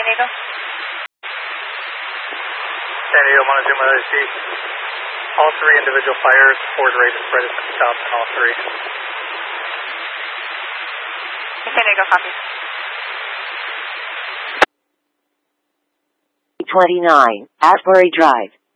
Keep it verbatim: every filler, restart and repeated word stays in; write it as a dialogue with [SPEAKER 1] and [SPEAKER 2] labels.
[SPEAKER 1] Diego.
[SPEAKER 2] San Diego, Montezuma, I see all three individual fires, forward rate and spread is south in all three.
[SPEAKER 1] San Diego, copy.
[SPEAKER 3] twenty-nine, Asbury Drive.